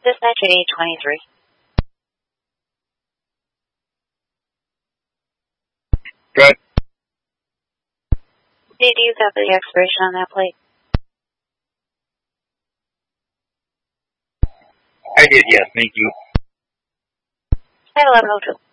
Dispatch 8823. Good. Do you have the expiration on that plate? I did, yes. Thank you. 51102.